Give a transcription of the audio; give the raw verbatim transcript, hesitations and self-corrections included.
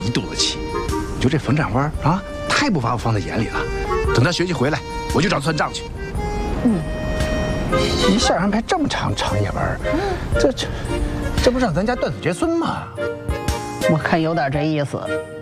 一肚子气。就这冯展湾啊，太不把我放在眼里了。等他学习回来，我就找他算账去。嗯，一下安排这么长长夜班，这这这不是让咱家断子绝孙吗？ 我看有点这意思。